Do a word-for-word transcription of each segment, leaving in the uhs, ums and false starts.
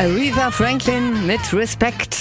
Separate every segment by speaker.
Speaker 1: Aretha Franklin mit Respekt.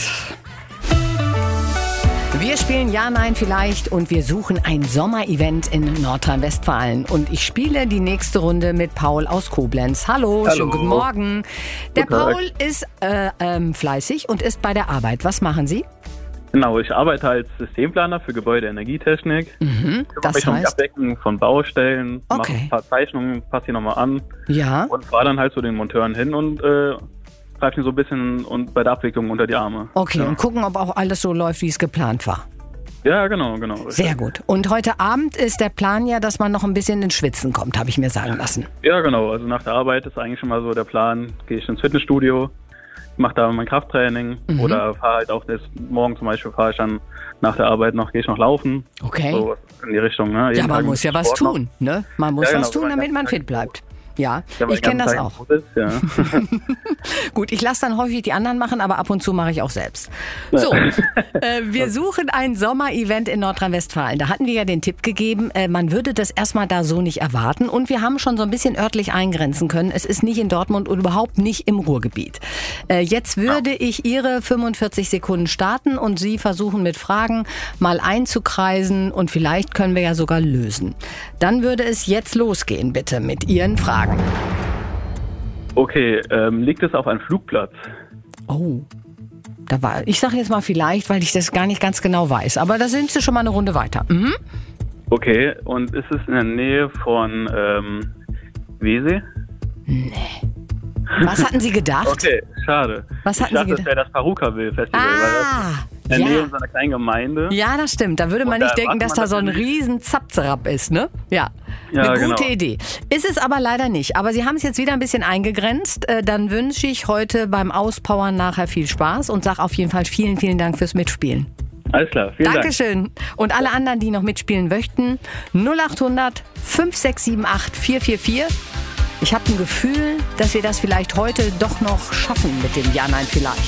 Speaker 1: Wir spielen Ja, Nein, Vielleicht und wir suchen ein Sommerevent in Nordrhein-Westfalen. Und ich spiele die nächste Runde mit Paul aus Koblenz. Hallo,
Speaker 2: Hallo.
Speaker 1: schönen guten Morgen. Der
Speaker 2: Guten Tag.
Speaker 1: Paul ist äh, ähm, fleißig und ist bei der Arbeit. Was machen Sie?
Speaker 2: Genau, ich arbeite als Systemplaner für Gebäudeenergietechnik.
Speaker 1: Mhm,
Speaker 2: Ich
Speaker 1: das
Speaker 2: mich um die
Speaker 1: heißt,
Speaker 2: Abdeckung von Baustellen, mache
Speaker 1: Okay.
Speaker 2: ein paar Zeichnungen, passe die nochmal an
Speaker 1: ja,
Speaker 2: und fahre dann halt zu den Monteuren hin und äh, greife die so ein bisschen und bei der Abwicklung unter die Arme.
Speaker 1: okay.
Speaker 2: Ja,
Speaker 1: Und gucken, ob auch alles so läuft, wie es geplant war.
Speaker 2: ja genau, genau.
Speaker 1: Sehr gut. Und heute Abend ist der Plan ja, dass man noch ein bisschen ins Schwitzen kommt, habe ich mir sagen lassen.
Speaker 2: Ja, genau. Also nach der Arbeit ist eigentlich schon mal so der Plan, gehe ich ins Fitnessstudio, mache da mein Krafttraining
Speaker 1: Mhm.
Speaker 2: oder fahre halt auch das, morgen zum Beispiel fahre ich dann nach der Arbeit noch, gehe ich noch laufen.
Speaker 1: Okay.
Speaker 2: So in die Richtung, ne?
Speaker 1: Ja,
Speaker 2: Jeden
Speaker 1: man
Speaker 2: Tag
Speaker 1: muss ja was
Speaker 2: Sport noch.
Speaker 1: tun, ne? Man muss
Speaker 2: Ja, genau,
Speaker 1: was tun,
Speaker 2: wenn man
Speaker 1: damit
Speaker 2: den
Speaker 1: man
Speaker 2: ganzen
Speaker 1: fit
Speaker 2: Tag
Speaker 1: bleibt. Ja,
Speaker 2: Ja, weil
Speaker 1: ich kenne
Speaker 2: den
Speaker 1: das
Speaker 2: ganzen
Speaker 1: auch.
Speaker 2: Tag im Bus ist, ja.
Speaker 1: Gut, ich lasse dann häufig die anderen machen, aber ab und zu mache ich auch selbst. So, äh, wir suchen ein Sommerevent in Nordrhein-Westfalen. Da hatten wir ja den Tipp gegeben, äh, man würde das erstmal da so nicht erwarten. Und wir haben schon so ein bisschen örtlich eingrenzen können. Es ist nicht in Dortmund und überhaupt nicht im Ruhrgebiet. Äh, jetzt würde ich Ihre fünfundvierzig Sekunden starten und Sie versuchen mit Fragen mal einzukreisen und vielleicht können wir ja sogar lösen. Dann würde es jetzt losgehen, bitte, mit Ihren Fragen.
Speaker 2: Okay, ähm, liegt es auf einem Flugplatz?
Speaker 1: Oh, da war, ich sage jetzt mal vielleicht, weil ich das gar nicht ganz genau weiß. Aber da sind Sie schon mal eine Runde weiter. Mhm.
Speaker 2: Okay, und ist es in der Nähe von ähm, Wesel?
Speaker 1: Was hatten Sie gedacht?
Speaker 2: Okay, schade.
Speaker 1: Was
Speaker 2: ich
Speaker 1: hatten Sie
Speaker 2: dachte, das
Speaker 1: gedacht?
Speaker 2: wäre das Parukaville-Festival, weil das
Speaker 1: Ah,
Speaker 2: in der Nähe
Speaker 1: ja.
Speaker 2: in so einer kleinen Gemeinde.
Speaker 1: Ja, das stimmt. Da würde man
Speaker 2: Und
Speaker 1: nicht
Speaker 2: da
Speaker 1: denken, dass
Speaker 2: erwartet
Speaker 1: da
Speaker 2: man
Speaker 1: so ein
Speaker 2: natürlich-
Speaker 1: riesen Zapzerab ist, ne? Ja,
Speaker 2: Ja,
Speaker 1: eine gute
Speaker 2: genau.
Speaker 1: Idee. Ist es aber leider nicht. Aber Sie haben es jetzt wieder ein bisschen eingegrenzt. Äh, Dann wünsche ich heute beim Auspowern nachher viel Spaß und sage auf jeden Fall vielen, vielen Dank fürs Mitspielen.
Speaker 2: Alles klar, vielen Dank.
Speaker 1: Dankeschön. Und alle anderen, die noch mitspielen möchten, null acht hundert fünf sechs sieben acht vier vier vier. Ich habe ein Gefühl, dass wir das vielleicht heute doch noch schaffen mit dem Ja, Nein, Vielleicht.